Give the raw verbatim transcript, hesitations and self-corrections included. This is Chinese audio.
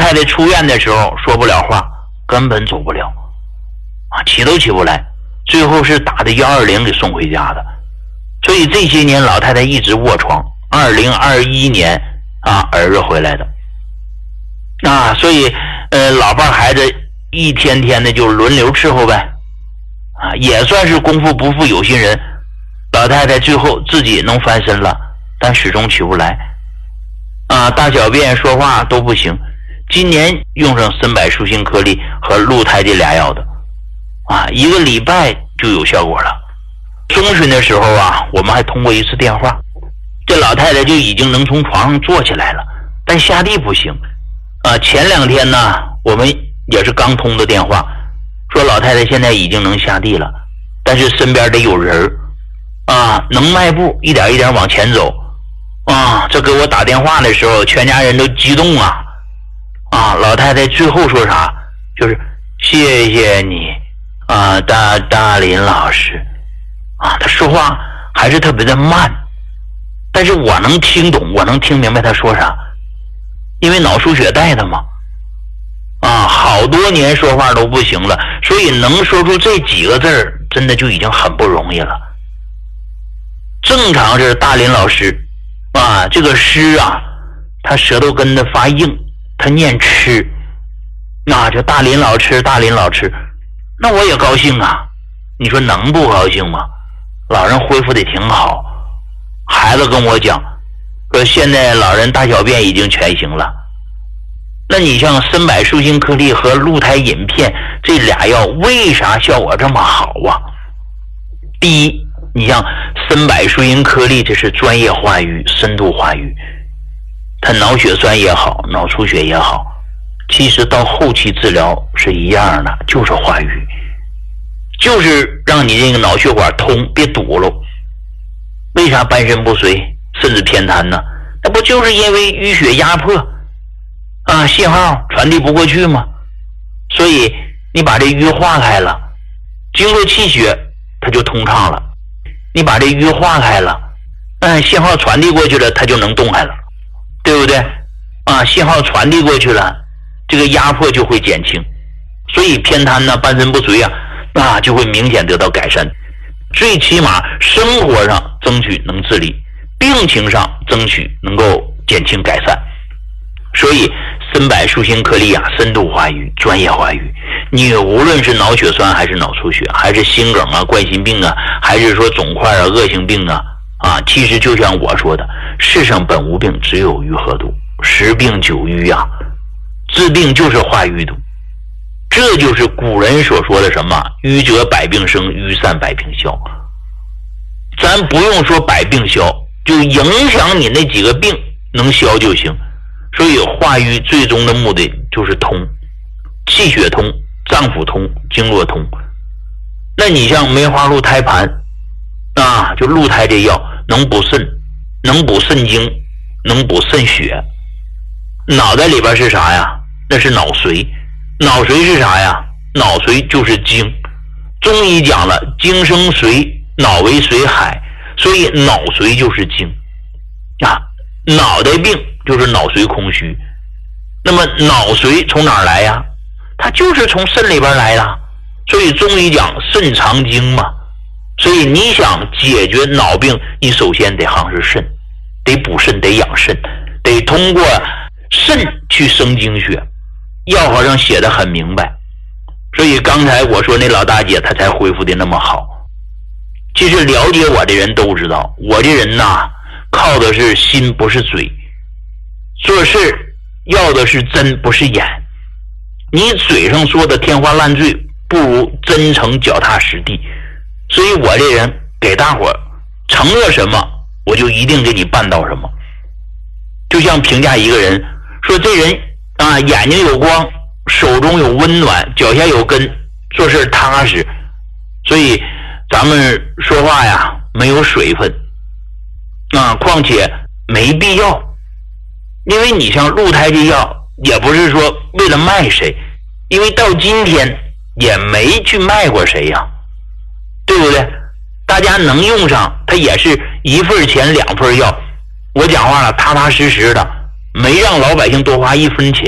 太太出院的时候说不了话，根本走不了啊，起都起不来，最后是打的一二零给送回家的。所以这些年老太太一直卧床，二零二一年啊儿子回来的啊，所以呃老伴孩子一天天的就轮流伺候呗啊，也算是功夫不负有心人，老太太最后自己能翻身了，但始终起不来啊，大小便说话都不行。今年用上参柏舒心颗粒和鹿胎这俩药的啊，一个礼拜就有效果了。中旬的时候啊，我们还通过一次电话，这老太太就已经能从床上坐起来了，但下地不行啊。前两天呢，我们也是刚通的电话，说老太太现在已经能下地了，但是身边得有人啊，能迈步，一点一点往前走啊。这给我打电话的时候，全家人都激动啊啊！老太太最后说啥？就是谢谢你啊，大大林老师啊。她说话还是特别的慢，但是我能听懂，我能听明白她说啥，因为脑出血带的嘛啊，好多年说话都不行了，所以能说出这几个字儿，真的就已经很不容易了。正常是大林老师啊，这个诗啊，他舌头根子发硬，他念吃，那就大林老吃，大林老吃，那我也高兴啊。你说能不高兴吗？老人恢复的挺好，孩子跟我讲说现在老人大小便已经全行了。那你像参柏舒心颗粒和鹿胎饮片这俩药为啥效果这么好啊？第一，你像参柏舒心颗粒，这是专业化瘀、深度化瘀，它脑血栓也好，脑出血也好，其实到后期治疗是一样的，就是化瘀，就是让你这个脑血管通，别堵了。为啥半身不遂甚至偏瘫呢？那不就是因为淤血压迫啊，信号传递不过去吗？所以你把这淤化开了，经过气血它就通畅了。你把这淤化开了，嗯，信号传递过去了，它就能动弹了，对不对啊？信号传递过去了，这个压迫就会减轻，所以偏瘫呢、半身不遂啊，那就会明显得到改善。最起码生活上争取能自理，病情上争取能够减轻改善。所以参柏舒心颗粒啊，深度化瘀、专业化瘀，你无论是脑血栓还是脑出血，还是心梗啊、冠心病啊，还是说肿块啊、恶性病啊啊，其实就像我说的，世上本无病，只有瘀和毒，十病九瘀啊，治病就是化瘀毒。这就是古人所说的什么瘀则百病生，瘀散百病消。咱不用说百病消，就影响你那几个病能消就行。所以化瘀最终的目的就是通，气血通，脏腑通，经络通。那你像梅花鹿胎盘啊，就鹿胎这药能补肾，能补肾精，能补肾血。脑袋里边是啥呀？那是脑髓。脑髓是啥呀？脑髓就是精。中医讲了，精生髓，脑为髓海，所以脑髓就是精啊。脑袋病就是脑髓空虚，那么脑髓从哪儿来呀？它就是从肾里边来的，所以中医讲肾藏精嘛。所以你想解决脑病，你首先得夯实肾，得补肾，得养肾，得通过肾去生精血。药好像写得很明白，所以刚才我说那老大姐她才恢复的那么好。其实了解我的人都知道，我这人呐，靠的是心不是嘴，做事要的是真不是眼。你嘴上说的天花乱坠，不如真诚脚踏实地。所以我这人给大伙承诺什么，我就一定给你办到什么。就像评价一个人，说这人啊，眼睛有光，手中有温暖，脚下有根，做事踏实。所以咱们说话呀，没有水分啊，况且没必要。因为你像鹿胎这药，也不是说为了卖谁，因为到今天也没去卖过谁呀，对不对？大家能用上，它也是一份钱两份药。我讲话了，踏踏实实的，没让老百姓多花一分钱。